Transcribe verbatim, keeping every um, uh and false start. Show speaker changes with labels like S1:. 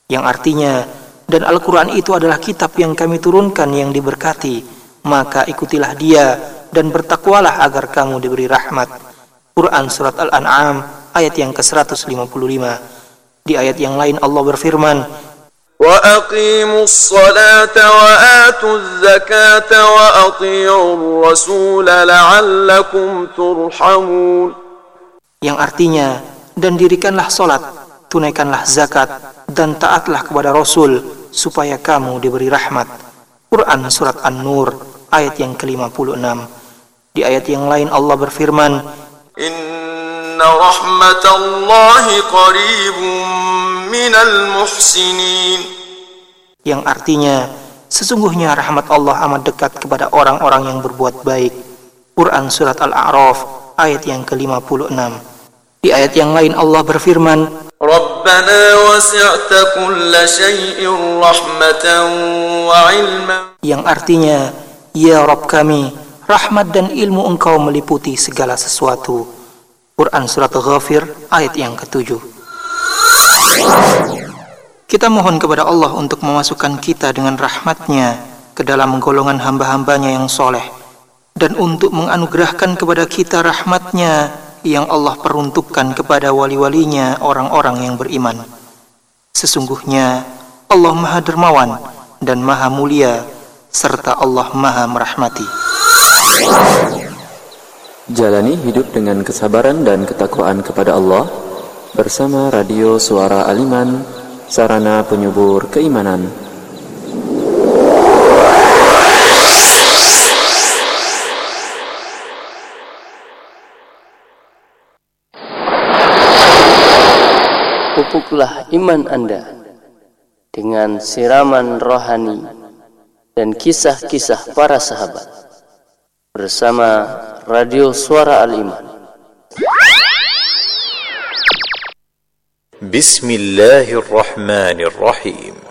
S1: yang artinya, dan Al-Quran itu adalah kitab yang kami turunkan yang diberkati, maka ikutilah dia dan bertakwalah agar kamu diberi rahmat. Quran Surat Al-An'am ayat yang ke seratus lima puluh lima. Di ayat yang lain Allah berfirman,
S2: wa aqimus salata wa atuz zakata wa ati'ur rasul la'allakum turhamun,
S1: yang artinya, dan dirikanlah salat, tunaikanlah zakat, dan taatlah kepada Rasul supaya kamu diberi rahmat. Quran Surat An-Nur ayat yang ke lima puluh enam. Di ayat yang lain Allah berfirman,
S2: inna rahmatallahi qaribun minal muhsinin,
S1: yang artinya, sesungguhnya rahmat Allah amat dekat kepada orang-orang yang berbuat baik. Quran Surat Al-A'raf ayat yang ke lima puluh enam. Di ayat yang lain Allah berfirman,
S2: Rabbana wasi'ta kulla syai'in rahmatan wa ilman,
S1: yang artinya, ya Rabb kami, rahmat dan ilmu Engkau meliputi segala sesuatu. Quran Surat Ghafir ayat yang ketujuh. Kita mohon kepada Allah untuk memasukkan kita dengan rahmat-Nya ke dalam golongan hamba-hambanya yang soleh, dan untuk menganugerahkan kepada kita rahmat-Nya yang Allah peruntukkan kepada wali-walinya orang-orang yang beriman. Sesungguhnya Allah Maha Dermawan dan Maha Mulia, serta Allah Maha Merahmati.
S3: Jalani hidup dengan kesabaran dan ketakwaan kepada Allah bersama Radio Suara Al-Iman, sarana penyubur keimanan.
S4: Pupuklah iman Anda dengan siraman rohani dan kisah-kisah para sahabat bersama Radio Suara Al-Iman.
S5: Bismillahirrahmanirrahim.